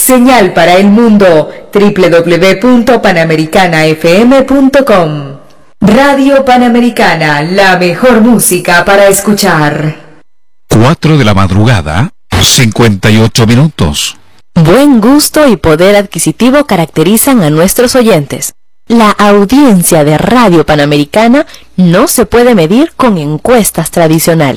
Señal para el mundo, www.panamericanafm.com. Radio Panamericana, la mejor música para escuchar. 4 de la madrugada, 58 minutos. Buen gusto y poder adquisitivo caracterizan a nuestros oyentes. La audiencia de Radio Panamericana no se puede medir con encuestas tradicionales.